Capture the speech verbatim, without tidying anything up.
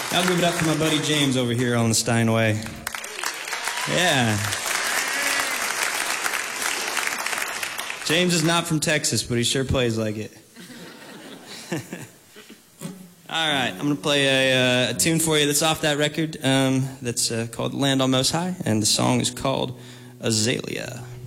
I'll give it up for my buddy James over here on the Steinway. Yeah. James is not from Texas, but he sure plays like it. All right, I'm going to play a, uh, a tune for you that's off that record um, that's uh, called Land on Most High, and the song is called Azalea.